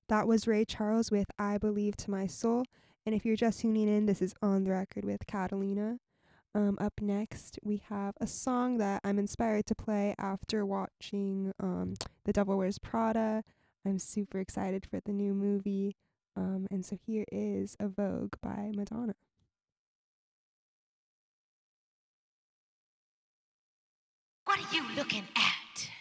That was Ray Charles with I Believe to My Soul. And if you're just tuning in, this is On the Record with Catalina. Up next, we have a song that I'm inspired to play after watching The Devil Wears Prada. I'm super excited for the new movie. And so here is A Vogue by Madonna. What are you looking at?